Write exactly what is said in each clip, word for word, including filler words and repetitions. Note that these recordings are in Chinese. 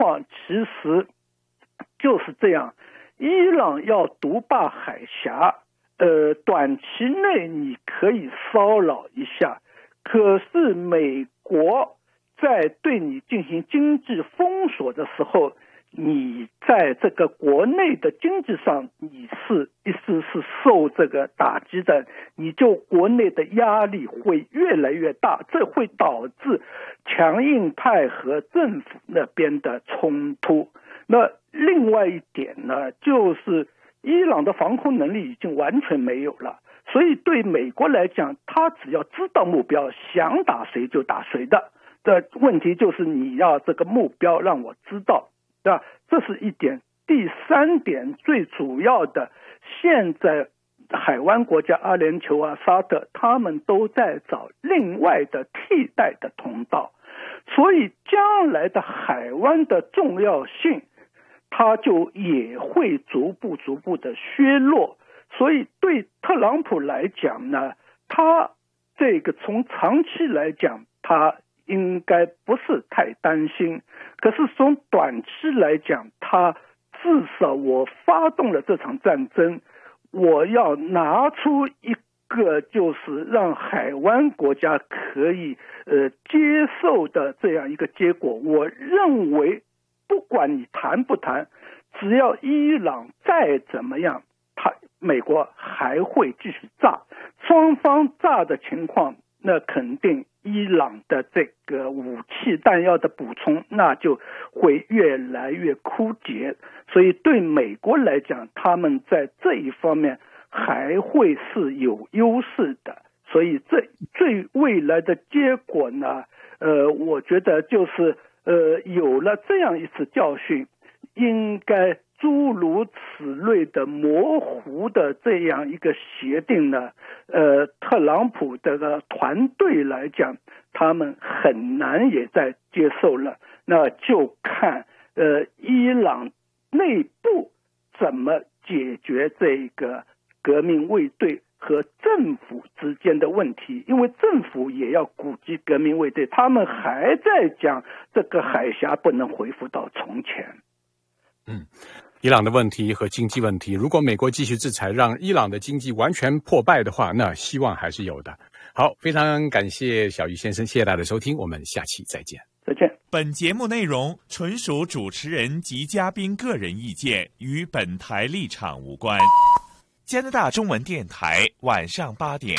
况其实就是这样，伊朗要独霸海峡，呃，短期内你可以骚扰一下，可是美国在对你进行经济封锁的时候，你在这个国内的经济上你是一直是受这个打击的，你就国内的压力会越来越大，这会导致强硬派和政府那边的冲突。那另外一点呢，就是伊朗的防空能力已经完全没有了，所以对美国来讲，他只要知道目标，想打谁就打谁的。这问题就是你要这个目标让我知道，对吧？这是一点。第三点最主要的，现在海湾国家阿联酋啊、沙特，他们都在找另外的替代的通道，所以将来的海湾的重要性，它就也会逐步逐步的削弱。所以对特朗普来讲呢，他这个从长期来讲，他应该不是太担心，可是从短期来讲，他至少我发动了这场战争，我要拿出一个就是让海湾国家可以呃接受的这样一个结果。我认为不管你谈不谈，只要伊朗再怎么样，他美国还会继续炸，双方炸的情况，那肯定伊朗的这个武器弹药的补充，那就会越来越枯竭。所以对美国来讲，他们在这一方面还会是有优势的。所以这最未来的结果呢，呃，我觉得就是呃，有了这样一次教训，应该诸如此类的模糊的这样一个协定呢，呃，特朗普这个团队来讲，他们很难也在接受了。那就看呃伊朗内部怎么解决这个革命卫队和政府之间的问题，因为政府也要顾及革命卫队，他们还在讲这个海峡不能恢复到从前。 嗯。伊朗的问题和经济问题，如果美国继续制裁，让伊朗的经济完全破败的话，那希望还是有的。好，非常感谢小鱼先生，谢谢大家的收听，我们下期再见。 再见。 本节目内容纯属主持人及嘉宾个人意见，与本台立场无关。加拿大中文电台晚上八点，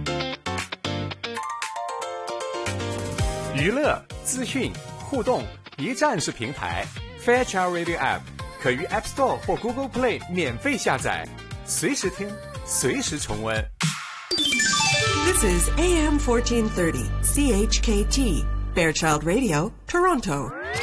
娱乐、资讯、互动，一站式平台 Fairchild Radio App。可于 App Store 或 Google Play 免费下载，随时听，随时重温。 This is A M fourteen thirty C H K T Fairchild Radio, Toronto.